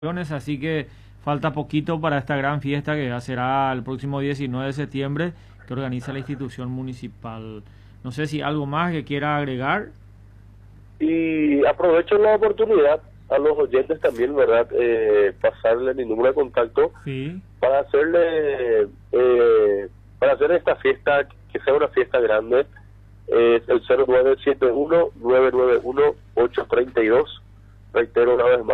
Así que falta poquito para esta gran fiesta que ya será el próximo 19 de septiembre que organiza la institución municipal. No sé si algo más que quiera agregar. Y aprovecho la oportunidad a los oyentes también, ¿verdad? Pasarle mi número de contacto para hacer esta fiesta, que sea una fiesta grande. Es el 0971-991-832. Reitero una vez más,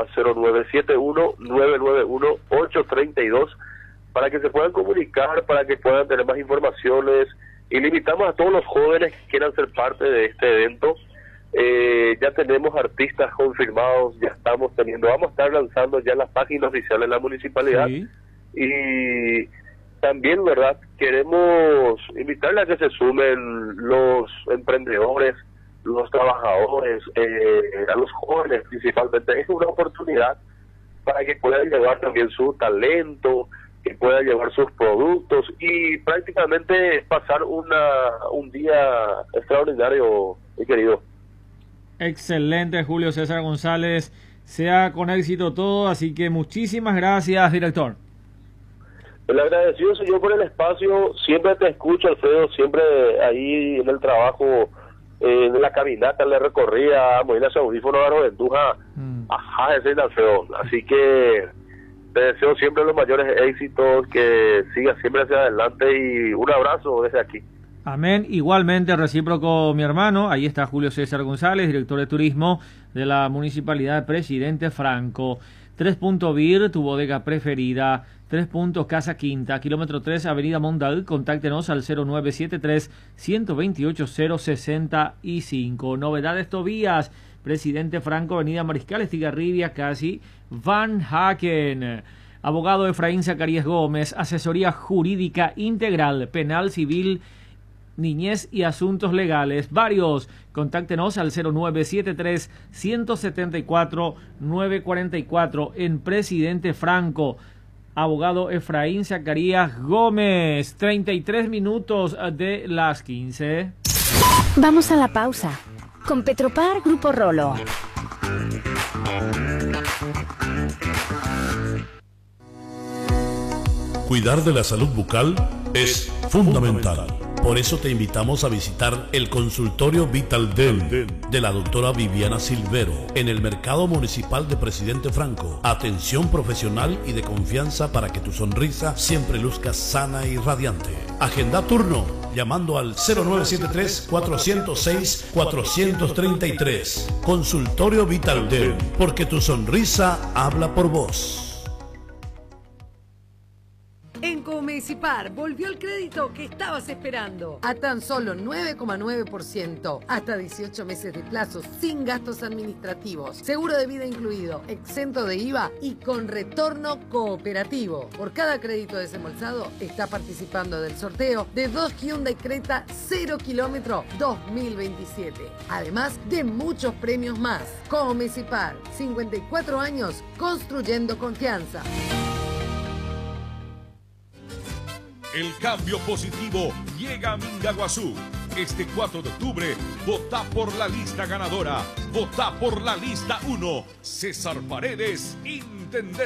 0971-991-832, para que se puedan comunicar, para que puedan tener más informaciones, y le invitamos a todos los jóvenes que quieran ser parte de este evento. Ya tenemos artistas confirmados, vamos a estar lanzando ya las páginas oficiales de la municipalidad, y también, ¿verdad?, queremos invitarle a que se sumen los emprendedores, los trabajadores, a los jóvenes principalmente. Es una oportunidad para que puedan llevar también su talento, que puedan llevar sus productos y prácticamente pasar un día extraordinario, mi querido. Excelente, Julio César González. Sea con éxito todo, así que muchísimas gracias, director. El agradecido soy yo por el espacio. Siempre te escucho, Alfredo, siempre ahí en el trabajo. En la caminata le recorría a Moina Audífono a Roventuja, ajá, ese es Alfredo. Así que te deseo siempre los mayores éxitos, que sigas siempre hacia adelante, y un abrazo desde aquí. Amén, igualmente recíproco, mi hermano. Ahí está Julio César González, director de turismo de la Municipalidad de Presidente Franco. 3 Puntos Beer, tu bodega preferida. 3 Puntos Casa Quinta, kilómetro 3, Avenida Mondal. Contáctenos al 0973-128-065. Novedades Tobías, Presidente Franco, Avenida Mariscal Estigarribia, casi Van Haken. Abogado Efraín Zacarías Gómez, asesoría jurídica integral, penal, civil, niñez y asuntos legales. Varios. Contáctenos al 0973-174-944 en Presidente Franco. Abogado Efraín Zacarías Gómez. 33 minutos de las 15. Vamos a la pausa. Con Petropar Grupo Rolo. Cuidar de la salud bucal es fundamental. Por eso te invitamos a visitar el consultorio Vital Dent de la doctora Viviana Silvero en el Mercado Municipal de Presidente Franco. Atención profesional y de confianza para que tu sonrisa siempre luzca sana y radiante. Agenda turno llamando al 0973-406-433. Consultorio Vital Dent, porque tu sonrisa habla por vos. En Comecipar volvió el crédito que estabas esperando a tan solo 9,9%, hasta 18 meses de plazo, sin gastos administrativos, seguro de vida incluido, exento de IVA y con retorno cooperativo. Por cada crédito desembolsado está participando del sorteo de 2 Hyundai Creta 0 kilómetro 2027, además de muchos premios más. Comecipar, 54 años construyendo confianza. El cambio positivo llega a Mingaguazú. Este 4 de octubre, vota por la lista ganadora. Vota por la lista 1. César Paredes, intendente.